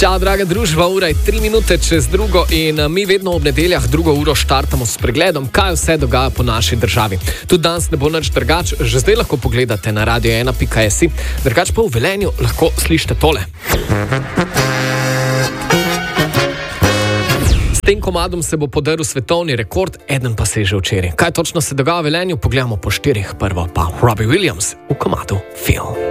Čau, draga družba, ura je 3 minute čez drugo in mi vedno ob nedeljah drugo uro štartamo s pregledom, kaj vse dogaja po naši državi. Tudi danes ne bo nič drugač, že zdaj lahko pogledate na radio1.si, drugač pa v Velenju lahko slišite tole. S tem komadom se bo podaril svetovni rekord, eden pa se je že včeraj. Kaj točno se dogaja v Velenju, pogledamo po štirih. Prvo pa Robbie Williams v komadu Feel.